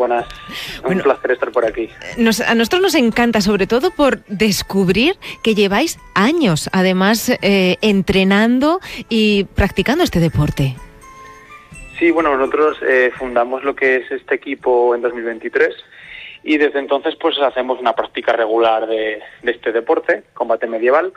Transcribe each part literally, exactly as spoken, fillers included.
buenas. Un bueno, placer estar por aquí. Nos, a nosotros nos encanta, sobre todo por descubrir que lleváis años, además, eh, entrenando y practicando este deporte. Sí, bueno, nosotros eh, fundamos lo que es este equipo en dos mil veintitrés y desde entonces pues hacemos una práctica regular de, de este deporte, combate medieval,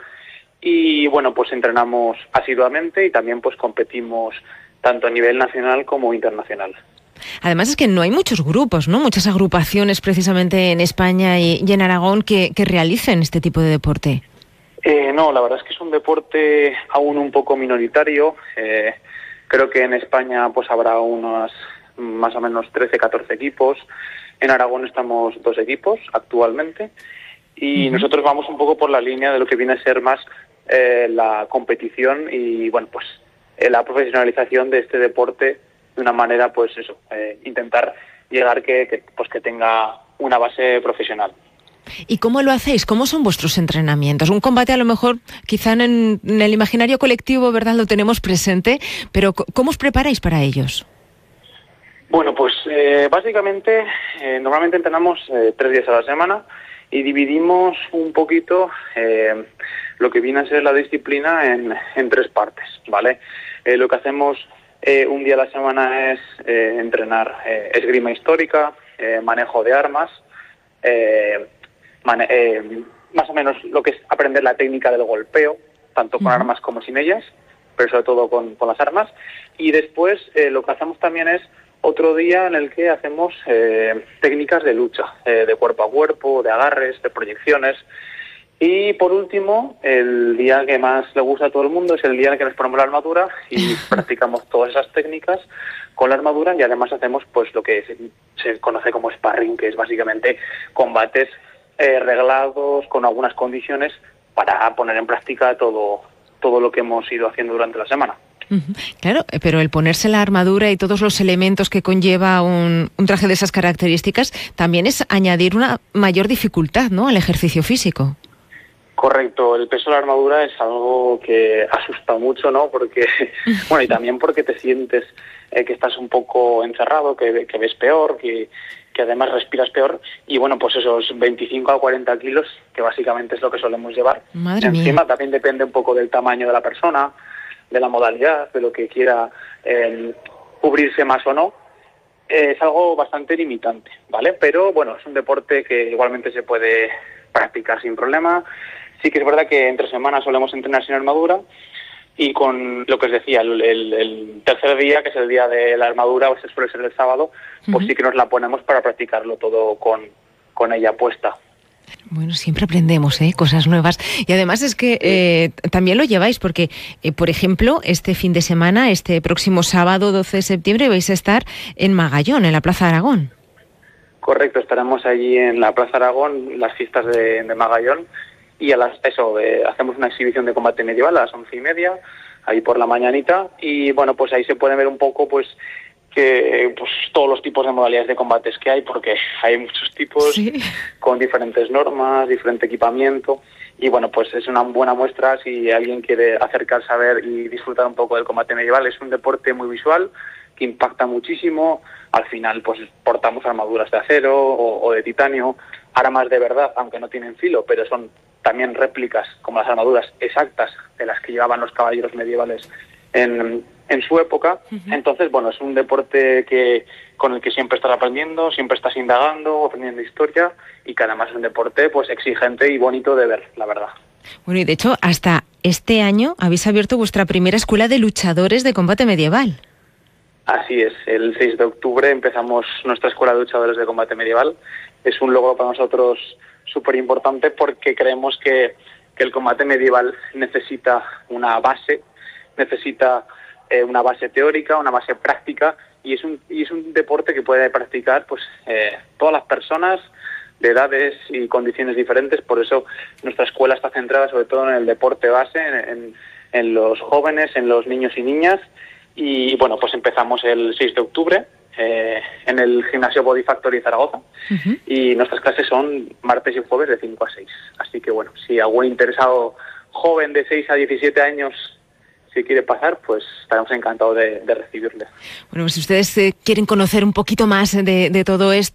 y bueno, pues entrenamos asiduamente y también pues competimos tanto a nivel nacional como internacional. Además es que no hay muchos grupos, ¿no? Muchas agrupaciones precisamente en España y, y en Aragón que, que realicen este tipo de deporte. Eh, no, la verdad es que es un deporte aún un poco minoritario. Eh, creo que en España pues habrá unos más o menos trece, catorce equipos. En Aragón estamos dos equipos actualmente y uh-huh. nosotros vamos un poco por la línea de lo que viene a ser más eh, la competición y bueno pues eh, la profesionalización de este deporte de una manera pues eso, eh, intentar llegar que, que pues que tenga una base profesional. ¿Y cómo lo hacéis? ¿Cómo son vuestros entrenamientos? Un combate a lo mejor, quizá en, en el imaginario colectivo, ¿verdad?, lo tenemos presente, pero ¿cómo os preparáis para ellos? Bueno, pues eh, básicamente, eh, normalmente entrenamos eh, tres días a la semana y dividimos un poquito eh, lo que viene a ser la disciplina en, en tres partes, ¿vale? Eh, lo que hacemos eh, un día a la semana es eh, entrenar eh, esgrima histórica, eh, manejo de armas, eh, mane- eh, más o menos lo que es aprender la técnica del golpeo, tanto con uh-huh. armas como sin ellas, pero sobre todo con, con las armas. Y después eh, lo que hacemos también es otro día en el que hacemos eh, técnicas de lucha, eh, de cuerpo a cuerpo, de agarres, de proyecciones. Y por último, el día que más le gusta a todo el mundo es el día en el que nos ponemos la armadura y practicamos todas esas técnicas con la armadura y además hacemos pues lo que se, se conoce como sparring, que es básicamente combates eh, reglados con algunas condiciones para poner en práctica todo, todo lo que hemos ido haciendo durante la semana. Claro, pero el ponerse la armadura y todos los elementos que conlleva un, un traje de esas características también es añadir una mayor dificultad, ¿no?, al ejercicio físico. Correcto, el peso de la armadura es algo que asusta mucho, ¿no? Porque, bueno, y también porque te sientes eh, que estás un poco encerrado, que, que ves peor, que, que además respiras peor, y bueno, pues esos veinticinco a cuarenta kilos, que básicamente es lo que solemos llevar. Madre Encima mía. También depende un poco del tamaño de la persona, de la modalidad, de lo que quiera eh, cubrirse más o no. Eh, es algo bastante limitante, ¿vale? Pero bueno, es un deporte que igualmente se puede practicar sin problema. Sí que es verdad que entre semanas solemos entrenar sin armadura y con lo que os decía, el, el, el tercer día, que es el día de la armadura, o ese suele ser el sábado, pues uh-huh. sí que nos la ponemos para practicarlo todo con, con ella puesta. Bueno, siempre aprendemos, ¿eh?, cosas nuevas. Y además es que eh, también lo lleváis porque, eh, por ejemplo, este fin de semana, este próximo sábado doce de septiembre, vais a estar en Magallón, en la Plaza Aragón. Correcto, estaremos allí en la Plaza Aragón, las fiestas de, de Magallón, y a las eso eh, hacemos una exhibición de combate medieval a las once y media, ahí por la mañanita, y bueno, pues ahí se puede ver un poco pues que pues todos los tipos de modalidades de combates que hay, porque hay muchos tipos sí. con diferentes normas, diferente equipamiento, y bueno, pues es una buena muestra si alguien quiere acercarse a ver y disfrutar un poco del combate medieval. Es un deporte muy visual, que impacta muchísimo. Al final pues portamos armaduras de acero o, o de titanio, armas de verdad, aunque no tienen filo, pero son también réplicas, como las armaduras exactas de las que llevaban los caballeros medievales en, en su época. Uh-huh. Entonces, bueno, es un deporte que con el que siempre estás aprendiendo, siempre estás indagando, aprendiendo historia, y que además es un deporte pues exigente y bonito de ver, la verdad. Bueno, y de hecho, hasta este año habéis abierto vuestra primera escuela de luchadores de combate medieval. Así es, el seis de octubre empezamos nuestra escuela de luchadores de combate medieval. Es un logro para nosotros súper importante porque creemos que, que el combate medieval necesita una base, necesita eh, una base teórica, una base práctica, y es un y es un deporte que puede practicar pues eh, todas las personas de edades y condiciones diferentes. Por eso nuestra escuela está centrada sobre todo en el deporte base, en, en, en los jóvenes, en los niños y niñas. Y bueno, pues empezamos el seis de octubre eh, en el gimnasio Body Factory Zaragoza. Uh-huh. Y nuestras clases son martes y jueves de cinco a seis. Así que bueno, si algún interesado joven de seis a diecisiete años si quiere pasar, pues estaremos encantados de, de recibirle. Bueno, pues si ustedes eh, quieren conocer un poquito más de, de todo esto,